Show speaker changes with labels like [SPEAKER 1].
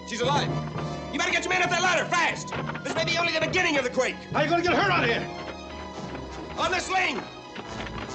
[SPEAKER 1] She's alive. You better get your man up that ladder, fast. This may be only the beginning of the quake.
[SPEAKER 2] How you gonna get her out of here?
[SPEAKER 1] On the sling.